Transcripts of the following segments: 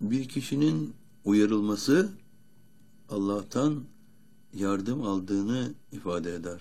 Bir kişinin uyarılması Allah'tan yardım aldığını ifade eder.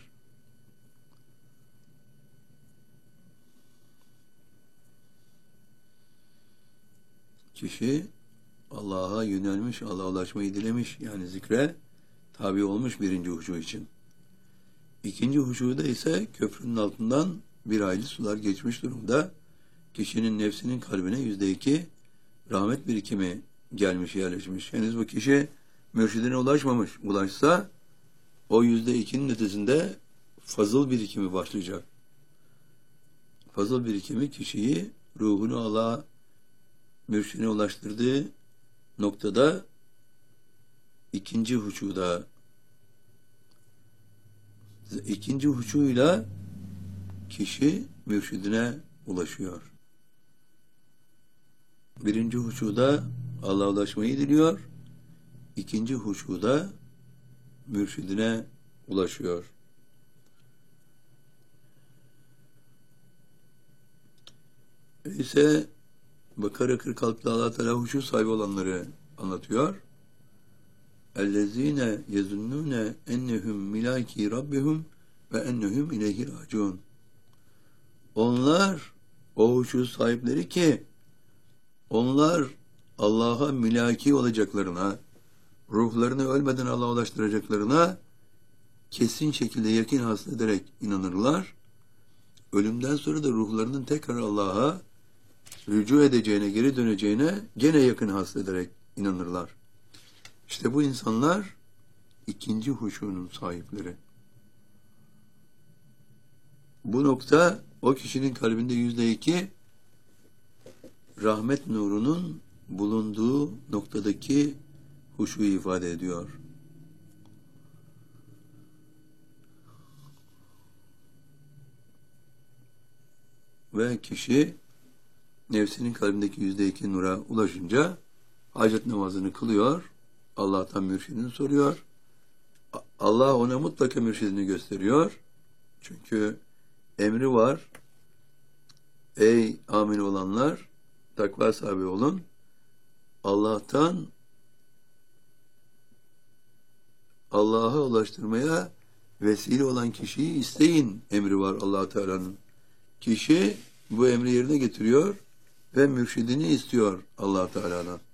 Kişi Allah'a yönelmiş, Allah'a ulaşmayı dilemiş, yani zikre tabi olmuş birinci huşu için. İkinci huşuda ise köprünün altından bir hayli sular geçmiş durumda. Kişinin nefsinin kalbine %2 rahmet birikimi gelmiş, yerleşmiş. Henüz bu kişi mürşidine ulaşmamış. Ulaşsa o %2'nin ötesinde fazıl birikimi başlayacak. Fazıl birikimi kişiyi ruhunu Allah'a, mürşidine ulaştırdığı noktada ikinci huşuda, ikinci huşuyla kişi mürşidine ulaşıyor. Birinci huşuda Allah'a ulaşmayı diliyor. İkinci huşuda mürşidine ulaşıyor. İse Bakara 46'da Allah Teala huşu sahibi olanları anlatıyor. اَلَّذ۪ينَ يَزُنُّونَ اَنَّهُمْ مِلَاكِي رَبِّهُمْ وَاَنَّهُمْ اِلَيْهِ رَاجُونَ. Onlar, o huşu sahipleri ki, onlar Allah'a mülaki olacaklarına, ruhlarını ölmeden Allah'a ulaştıracaklarına kesin şekilde yakin hasıl ederek inanırlar. Ölümden sonra da ruhlarının tekrar Allah'a rücu edeceğine, geri döneceğine gene yakın hasıl ederek inanırlar. İşte bu insanlar ikinci huşunun sahipleri. Bu nokta o kişinin kalbinde %2 rahmet nurunun bulunduğu noktadaki huşuyu ifade ediyor. Ve kişi nefsinin kalbindeki %2 nura ulaşınca hacet namazını kılıyor. Allah'tan mürşidini soruyor. Allah ona mutlaka mürşidini gösteriyor. Çünkü emri var. Ey amin olanlar, takva sahibi olun. Allah'tan Allah'a ulaştırmaya vesile olan kişiyi isteyin emri var Allah Teala'nın. Kişi bu emri yerine getiriyor ve mürşidini istiyor Allah Teala'dan.